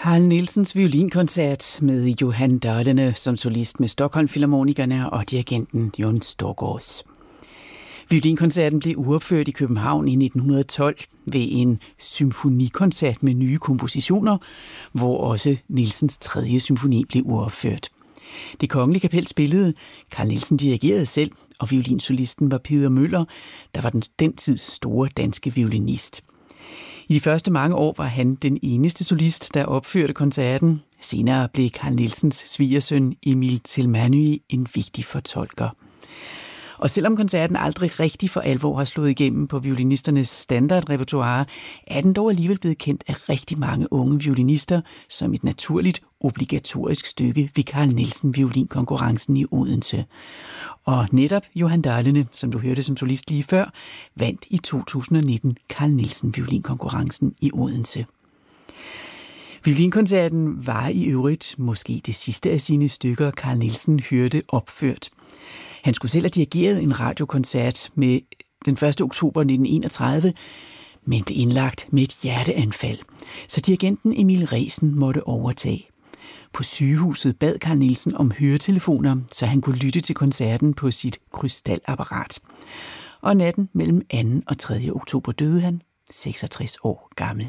Carl Nielsens violinkoncert med Johan Dahlene som solist med Stockholm-filharmonikerne og dirigenten Jon Storgårds. Violinkoncerten blev uopført i København i 1912 ved en symfonikoncert med nye kompositioner, hvor også Nielsens 3. symfoni blev uopført. Det Kongelige Kapel spillede, Carl Nielsen dirigerede selv, og violinsolisten var Peder Møller, der var den tids store danske violinist. I de første mange år var han den eneste solist, der opførte koncerten. Senere blev Carl Nielsens svigersøn Emil Tilmany en vigtig fortolker. Og selvom koncerten aldrig rigtig for alvor har slået igennem på violinisternes standardrepertoire, er den dog alligevel blevet kendt af rigtig mange unge violinister som et naturligt, obligatorisk stykke ved Carl Nielsen violinkonkurrencen i Odense. Og netop Johan Dahlene, som du hørte som solist lige før, vandt i 2019 Carl Nielsen violinkonkurrencen i Odense. Violinkoncerten var i øvrigt måske det sidste af sine stykker, Carl Nielsen hørte opført. Han skulle selv have dirigeret en radiokoncert med den 1. oktober 1931, men blev indlagt med et hjerteanfald, så dirigenten Emil Resen måtte overtage. På sygehuset bad Carl Nielsen om høretelefoner, så han kunne lytte til koncerten på sit krystalapparat. Og natten mellem 2. og 3. oktober døde han, 66 år gammel.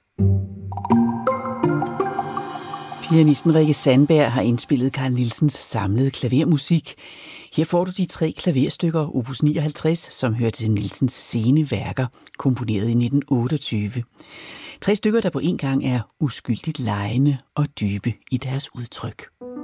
Pianisten Rikke Sandberg har indspillet Carl Nielsens samlede klavermusik. Her får du de 3 klaverstykker, opus 59, som hører til Nielsens sene værker, komponeret i 1928. 3 stykker, der på en gang er uskyldigt legende og dybe i deres udtryk.